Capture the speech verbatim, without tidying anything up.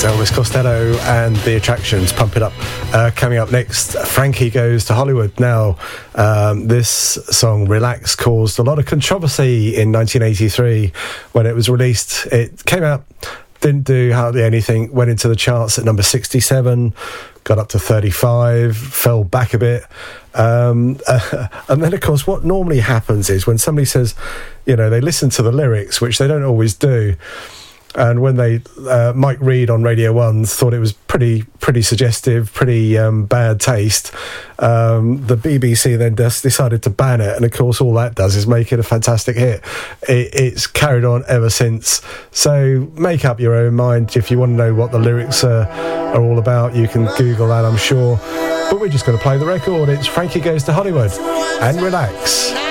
Elvis Costello and The Attractions, Pump It Up. Uh, coming up next, Frankie Goes to Hollywood. Now, um, this song, Relax, caused a lot of controversy in nineteen eighty-three when it was released. It came out, didn't do hardly anything, went into the charts at number sixty-seven, got up to thirty-five, fell back a bit. Um, uh, and then, of course, what normally happens is when somebody says, you know, they listen to the lyrics, which they don't always do, and when they, uh, Mike Reid on Radio one thought it was pretty pretty suggestive, pretty um, bad taste, um, the B B C then just decided to ban it, and of course all that does is make it a fantastic hit. It, it's carried on ever since. So make up your own mind. If you want to know what the lyrics are, are all about, you can Google that, I'm sure. But we're just going to play the record. It's Frankie Goes to Hollywood and Relax.